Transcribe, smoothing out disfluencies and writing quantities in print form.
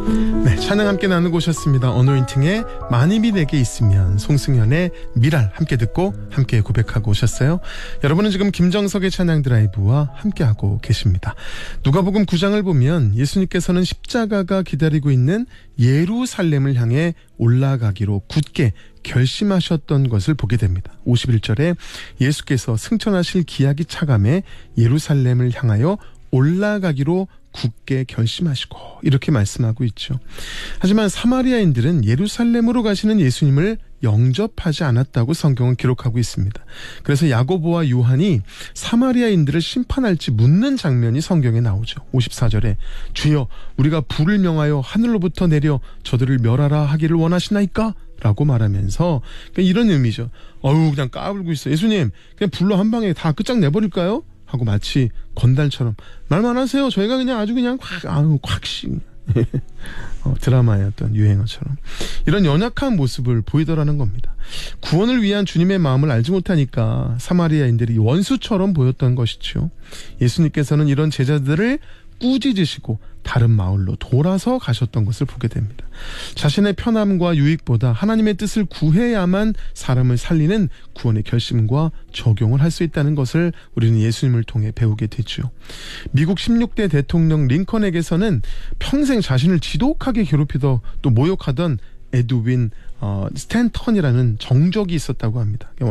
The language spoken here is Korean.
네, 찬양 함께 나누고 오셨습니다. 어노인팅의 만입이 내게 있으면, 송승현의 미랄 함께 듣고 함께 고백하고 오셨어요. 여러분은 지금 김정석의 찬양 드라이브와 함께하고 계십니다. 누가복음 9장을 보면 예수님께서는 십자가가 기다리고 있는 예루살렘을 향해 올라가기로 굳게 결심하셨던 것을 보게 됩니다. 51절에 예수께서 승천하실 기약이 차감해 예루살렘을 향하여 올라가기로 굳게 결심하시고 이렇게 말씀하고 있죠. 하지만 사마리아인들은 예루살렘으로 가시는 예수님을 영접하지 않았다고 성경은 기록하고 있습니다. 그래서 야고보와 요한이 사마리아인들을 심판할지 묻는 장면이 성경에 나오죠. 54절에 주여 우리가 불을 명하여 하늘로부터 내려 저들을 멸하라 하기를 원하시나이까? 라고 말하면서 그러니까 이런 의미죠. 그냥 까불고 있어. 예수님 그냥 불로 한 방에 다 끝장내버릴까요? 하고 마치 건달처럼 말만 하세요. 저희가 그냥 아주 그냥 콱씩 드라마의 어떤 유행어처럼 이런 연약한 모습을 보이더라는 겁니다. 구원을 위한 주님의 마음을 알지 못하니까 사마리아인들이 원수처럼 보였던 것이죠. 예수님께서는 이런 제자들을 꾸짖으시고 다른 마을로 돌아서 가셨던 것을 보게 됩니다. 자신의 편함과 유익보다 하나님의 뜻을 구해야만 사람을 살리는 구원의 결심과 적용을 할 수 있다는 것을 우리는 예수님을 통해 배우게 되죠. 미국 16대 대통령 링컨에게서는 평생 자신을 지독하게 괴롭히던 또 모욕하던 에드윈 스탠턴이라는 정적이 있었다고 합니다.